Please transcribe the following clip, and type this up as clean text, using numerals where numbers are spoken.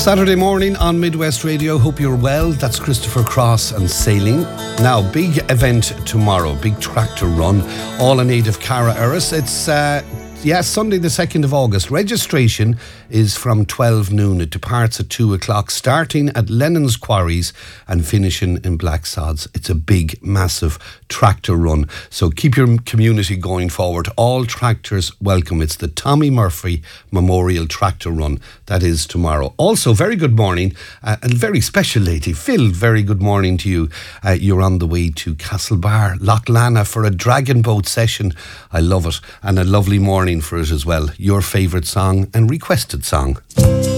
Saturday morning on Midwest Radio. Hope you're well. That's Christopher Cross and Sailing. Now, big event tomorrow, big tractor run, all in aid of Cara Eris. It's Sunday the 2nd of August. Registration is from 12 noon. It departs at 2 o'clock, starting at Lennon's Quarries and finishing in Blacksods. It's a big, massive tractor run. So keep your community going forward. All tractors welcome. It's the Tommy Murphy Memorial Tractor Run. That is tomorrow. Also, very good morning, and very special lady. Phil, very good morning to you. You're on the way to Castlebar, Loch Lana for a dragon boat session. I love it. And a lovely morning for it as well. Your favourite song and requested song.